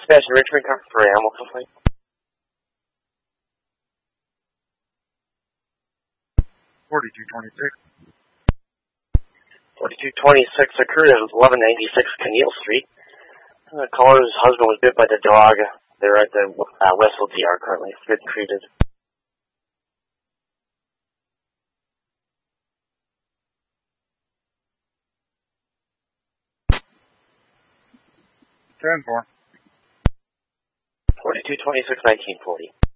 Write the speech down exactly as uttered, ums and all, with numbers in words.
Sebastian Richmond, car for animal complaint. forty-two twenty-six. forty-two twenty-six occurred at eleven ninety-six Keneal Street. The caller's husband was bit by the dog. They're at the uh, Westfield D R currently. It's been treated. ten four. forty-two twenty-six nineteen forty.